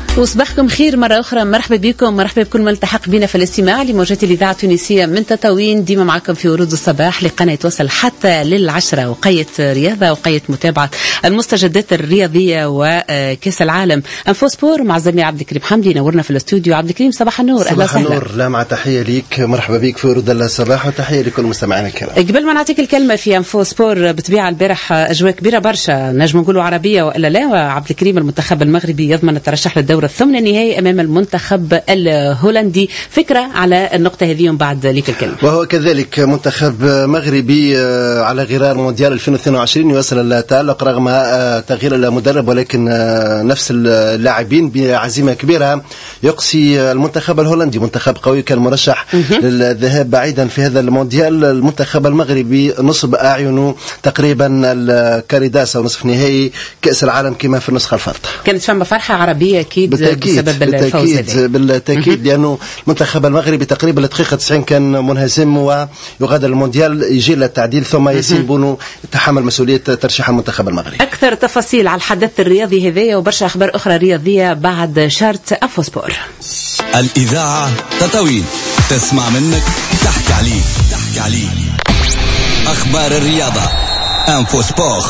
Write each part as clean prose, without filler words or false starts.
وصباحكم خير مرة أخرى. مرحبا بكم، مرحبا بكل من التحق بنا في الاستماع لموجات الإذاعة التونسية من تطاوين. ديما معكم في ورود الصباح لقناة توصل حتى لل10 وقية رياضة وقية متابعة المستجدات الرياضية وكأس العالم. انفو سبور مع زميلي عبد الكريم حمدي نورنا في الاستوديو. عبد الكريم صباح النور، أهلا وسهلا. صباح النور، لا مع تحية ليك، مرحبا بك في ورود الصباح وتحية لكل مستمعينا الكرام. قبل ما نعطيك الكلمة في انفو سبور، بطبيعة البارح أجواء كبيرة برشا، نجم نقولوا عربية وإلا لا. وعبد الكريم المنتخب المغربي يضمن الترشح للدورة الثمن النهائي أمام المنتخب الهولندي. فكرة على النقطة هذه بعد ليك الكلمة. وهو كذلك منتخب مغربي على غرار مونديال 2022 يواصل التألق رغم تغيير المدرب، ولكن نفس اللاعبين بعزيمة كبيرة يقصي المنتخب الهولندي. منتخب قوي كان مرشح للذهاب بعيدا في هذا المونديال. المنتخب المغربي نصب أعينه تقريبا الكارداس أو نصف نهائي كأس العالم كما في النسخة الفارطة. كانت فما فرحة عربية أكيد بسبب الفوز هذا. بالتأكيد لأنه المنتخب المغربي تقريبا لدقيقة 90 كان منهزم ويغادر المونديال، يجي للتعديل ثم ياسين بونو يتحمل مسؤولية ترشيح المنتخب المغربي. أكثر تفاصيل على الحدث الرياضي هذايا وبرشا أخبار أخرى رياضية بعد شارت أفوسبور. الإذاعة تطاوين، تسمع منك تحكي عليه أخبار الرياضة. أنفوسبور.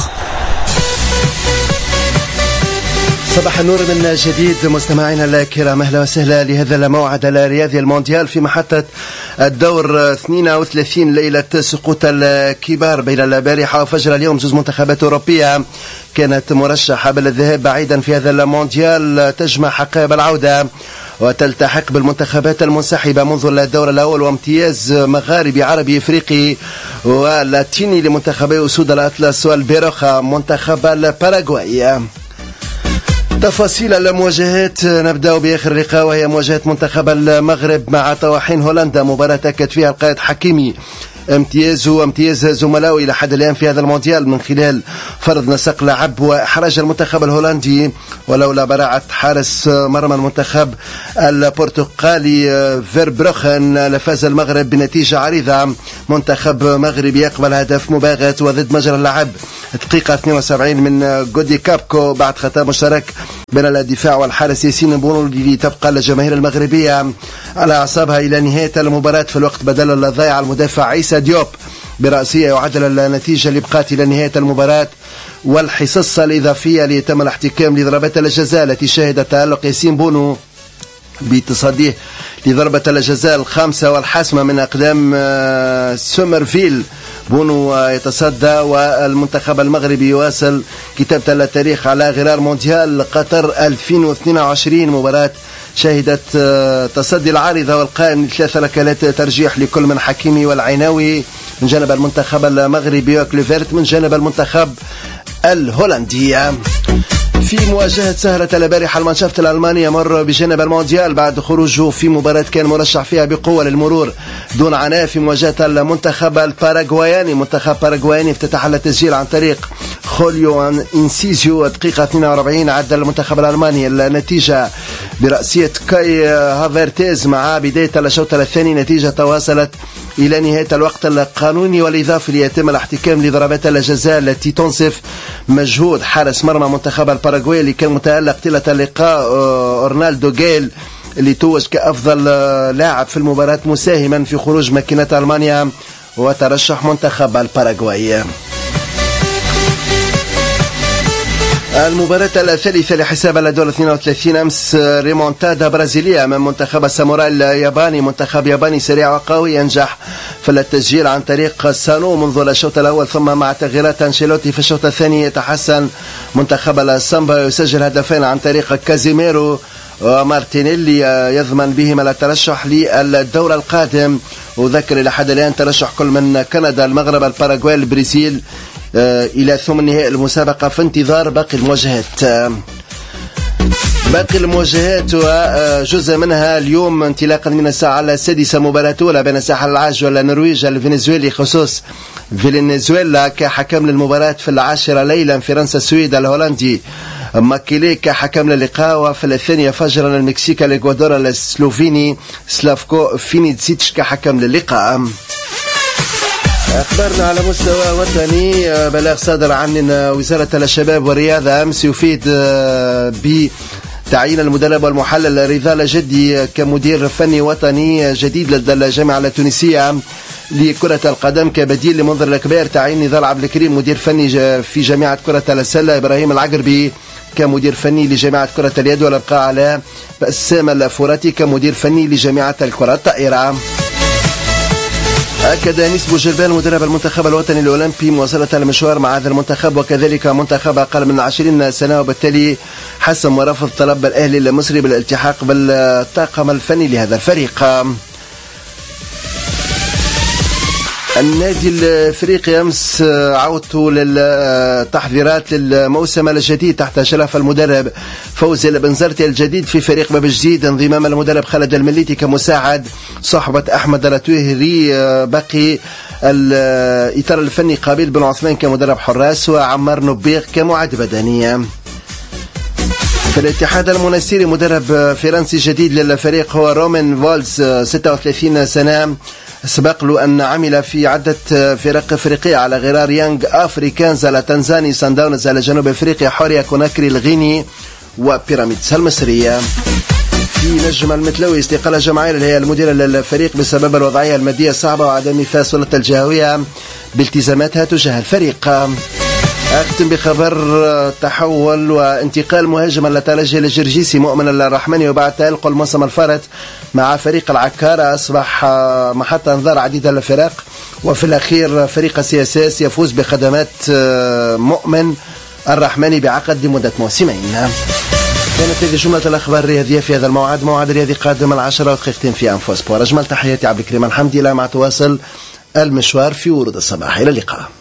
صباح النور من جديد مستمعينا الكرام، اهلا وسهلا لهذا الموعد الرياضي المونديال في محطة الدور 32 ليلة سقوط الكبار بين البارحة وفجر اليوم. زوج منتخبات أوروبية كانت مرشحة بالذهاب بعيدا في هذا المونديال تجمع حقائب العودة وتلتحق بالمنتخبات المنسحبة منذ الدور الأول، وامتياز مغاربي عربي إفريقي ولاتيني لمنتخبي أسود الأطلس والبيروخا منتخب الباراغواي. تفاصيل المواجهات نبدأ بآخر لقاء وهي مواجهة منتخب المغرب مع طواحين هولندا، مباراة أكد فيها القائد حكيمي امتياز زملائه إلى حد الآن في هذا المونديال من خلال فرض نسق لعب وإحراج المنتخب الهولندي، ولولا براعة حارس مرمى المنتخب البرتغالي فيربروخن لفاز المغرب بنتيجة عريضة. منتخب مغربي يقبل هدف مباغت وضد مجرى اللعب دقيقة 72 من جودي كابكو بعد خطأ مشترك بين الدفاع والحارس ياسين بونو، لتبقى الجماهير المغربية على أعصابها إلى نهاية المباراة. في الوقت بدل الضيع المدافع عيسى ديوب برأسية يعدل النتيجة لبقات إلى نهاية المباراة والحصص الإضافية ليتم الاحتكام لضربات الجزاء التي شهدت تألق ياسين بونو بتصديه لضربة الجزاء الخامسة والحاسمة من أقدام سومرفيل. بونو يتصدى والمنتخب المغربي يواصل كتابة التاريخ على غرار مونديال قطر 2022، مباراة شهدت تصدي العارضة والقائم ل3 ركلات ترجيح لكل من حكيمي والعيناوي من جانب المنتخب المغربي وكليفيرت من جانب المنتخب الهولندي. في مواجهة سهرة البارحة المانشافت الألماني يمر بجانب المونديال بعد خروجه في مباراة كان مرشح فيها بقوة للمرور دون عناء في مواجهة المنتخب الباراغواياني. منتخب باراغواياني افتتح التسجيل عن طريق خوليو انسيزيو دقيقة 42 عدل المنتخب الألماني النتيجة برأسية كاي هافرتيز مع بداية الشوط الثاني. نتيجة تواصلت إلى نهاية الوقت القانوني والإضافي ليتم الاحتكام لضربات الجزاء التي تنصف مجهود حارس مرمى منتخب الباراغواي اللي كان متألق طيلة اللقاء أورنالدو جيل اللي توج كأفضل لاعب في المباراة مساهما في خروج ماكينة ألمانيا وترشح منتخب الباراغواي. المباراة الثالثة لحساب الدور 32 أمس ريمونتادا برازيلية أمام منتخب الساموراي الياباني. منتخب ياباني سريع وقوي ينجح في التسجيل عن طريق سانو منذ الشوط الأول، ثم مع تغييرات أنشيلوتي في الشوط الثاني يتحسن منتخب السامبا يسجل هدفين عن طريق كازيميرو ومارتينيلي يضمن بهما الترشح للدور القادم. وذكر إلى حد الآن ترشح كل من كندا المغرب الباراغواي البرازيل إلى ثمن نهائي المسابقة في انتظار باقي المواجهات وجزء منها اليوم انطلاقا من الساعة 6 مباراة أولى بين الساحل العاج والنرويج الفنزويلي خصوص فنزويلا كحكم للمباراة في 10 ليلا. فرنسا السويد الهولندي ماكيلي كحكم للقاء، وفي 2 فجرا المكسيك الإكوادور السلوفيني سلافكو فينيتسيتش كحكم للقاء. أخبرنا على مستوى وطني. بلاغ صادر عن وزارة الشباب والرياضة أمس يفيد تعيين المدرب والمحلل رضا جدي كمدير فني وطني جديد لدى الجامعة التونسية لكرة القدم كبديل لمنذر الكبير. تعيين نضال عبد الكريم مدير فني في جامعة كرة السلة. إبراهيم العقربي كمدير فني لجامعة كرة اليد، والإبقاء على بسام الفراتي كمدير فني لجامعة الكرة الطائرة. أكد أنيس بوجربان مدرب المنتخب الوطني الأولمبي مواصلة المشوار مع هذا المنتخب وكذلك منتخب أقل من 20 سنة، وبالتالي حسم ورفض طلب الأهلي المصري بالالتحاق بالطاقم الفني لهذا الفريق. النادي الافريقي امس عودته للتحضيرات للموسم الجديد تحت شرف المدرب فوزي البنزرتي الجديد في فريق باب جديد، انضمام المدرب خالد المليتي كمساعد، صحبة احمد التوهري، باقي الاطار الفني قابيل بن عثمان كمدرب حراس، وعمار نبيغ كمعد بدني. في الاتحاد المنستيري مدرب فرنسي جديد للفريق هو رومان فولز 36 سنة، سبق له أن عمل في عدة فرق أفريقية على غرار يانج أفريكانز على تنزاني، سان داونز على جنوب أفريقيا، حوريا كوناكري الغيني، وبيراميدز المصرية. في نجم المتلوي استقال جماعير الهيئة المديرة للفريق بسبب الوضعية المادية الصعبة وعدم فاصلة الجهوية بالتزاماتها تجاه الفريق. أختم بخبر تحول وانتقال مهاجم الترجي الجرجيسي مؤمن الرحمني، وبعد تألق الموسم الفارط مع فريق العكارة أصبح محط أنظار عديدة للفرق، وفي الأخير فريق CSS يفوز بخدمات مؤمن الرحمني بعقد لمدة موسمين. كانت هذه جملة الأخبار الرياضية في هذا الموعد، موعد رياضي قادم 10:02 في أنفو سبور. أجمل تحياتي عبد الكريم الحمدي، لا مع تواصل المشوار في ورود الصباح. إلى اللقاء.